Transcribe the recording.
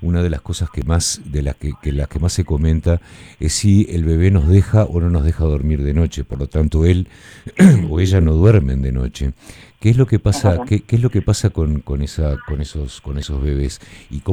una de las cosas las que más se comenta es si el bebé nos deja o no nos deja dormir de noche. Por lo tanto, él o ella no duermen de noche. ¿Qué es lo que pasa? Ajá. ¿Qué es lo que pasa con esos bebés? ¿Y